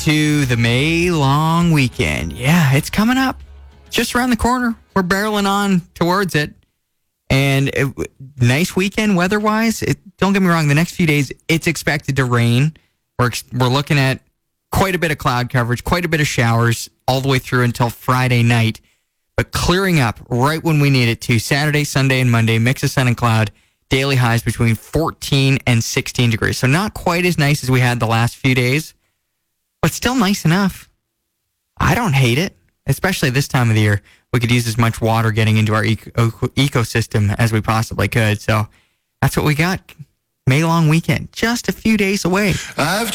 to the May long weekend. Yeah, it's coming up. Just around the corner. We're barreling on towards it. And nice weekend weather-wise. Don't get me wrong, the next few days, it's expected to rain. We're looking at quite a bit of cloud coverage, quite a bit of showers all the way through until Friday night. But clearing up right when we need it to. Saturday, Sunday, and Monday, mix of sun and cloud. Daily highs between 14 and 16 degrees. So not quite as nice as we had the last few days, but still nice enough. I don't hate it, especially this time of the year. We could use as much water getting into our ecosystem as we possibly could. So that's what we got. May long weekend, just a few days away.